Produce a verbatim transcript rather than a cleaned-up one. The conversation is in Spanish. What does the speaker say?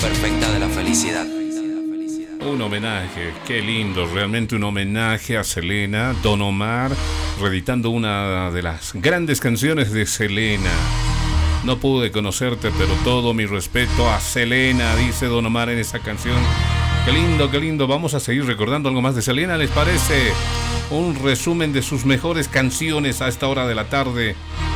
perfecta de la felicidad. Un homenaje, qué lindo, realmente un homenaje a Selena, Don Omar, reeditando una de las grandes canciones de Selena. No pude conocerte, pero todo mi respeto a Selena, dice Don Omar en esa canción. Qué lindo, qué lindo. Vamos a seguir recordando algo más de Selena, ¿les parece? Un resumen de sus mejores canciones a esta hora de la tarde.